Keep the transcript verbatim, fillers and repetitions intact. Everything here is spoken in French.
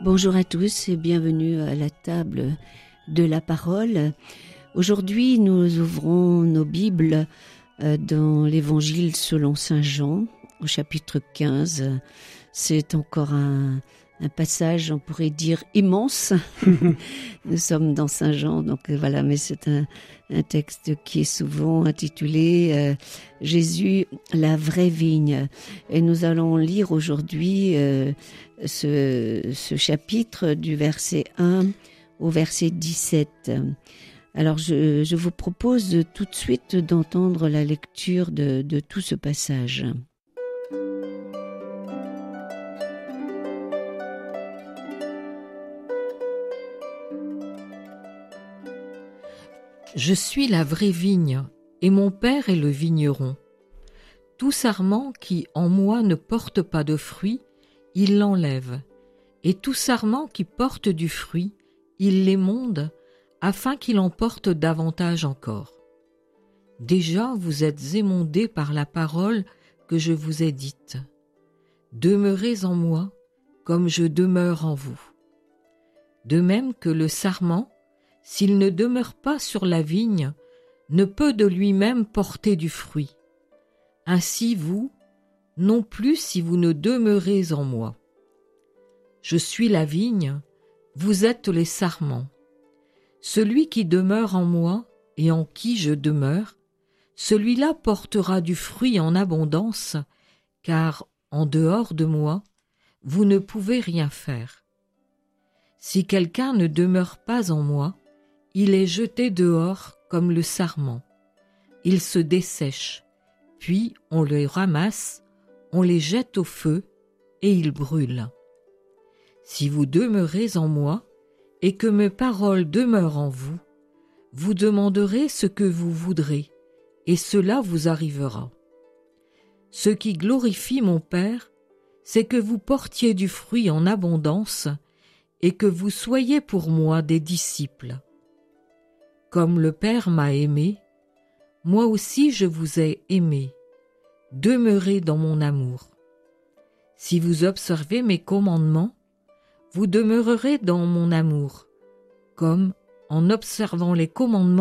Bonjour à tous et bienvenue à la table de la parole. Aujourd'hui, nous ouvrons nos Bibles dans l'Évangile selon saint Jean, au chapitre quinze. C'est encore un, un passage, on pourrait dire, immense. Nous sommes dans saint Jean, donc voilà, mais c'est un, un texte qui est souvent intitulé euh, « Jésus, la vraie vigne ». Et nous allons lire aujourd'hui euh, ce, ce chapitre du verset un au verset dix-sept. Alors je, je vous propose tout de suite d'entendre la lecture de, de tout ce passage. Je suis la vraie vigne, et mon Père est le vigneron. Tout sarment qui en moi ne porte pas de fruit, il l'enlève, et tout sarment qui porte du fruit, il l'émonde, afin qu'il en porte davantage encore. Déjà vous êtes émondés par la parole que je vous ai dite. Demeurez en moi, comme je demeure en vous. De même que le sarment, s'il ne demeure pas sur la vigne, ne peut de lui-même porter du fruit. Ainsi vous, non plus si vous ne demeurez en moi. Je suis la vigne, vous êtes les sarments. Celui qui demeure en moi et en qui je demeure, celui-là portera du fruit en abondance, car en dehors de moi, vous ne pouvez rien faire. Si quelqu'un ne demeure pas en moi, il est jeté dehors comme le sarment. Il se dessèche, puis on les ramasse, on les jette au feu, et ils brûlent. Si vous demeurez en moi, et que mes paroles demeurent en vous, vous demanderez ce que vous voudrez, et cela vous arrivera. Ce qui glorifie mon Père, c'est que vous portiez du fruit en abondance, et que vous soyez pour moi des disciples. Comme le Père m'a aimé, moi aussi je vous ai aimé. Demeurez dans mon amour. Si vous observez mes commandements, vous demeurerez dans mon amour, comme, en observant les commandements,